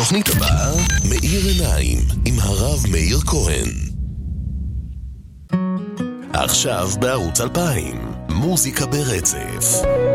בתוכנית הבאה, מאיר עיניים, עם הרב מאיר כהן. עכשיו בערוץ 2000, מוזיקה ברצף.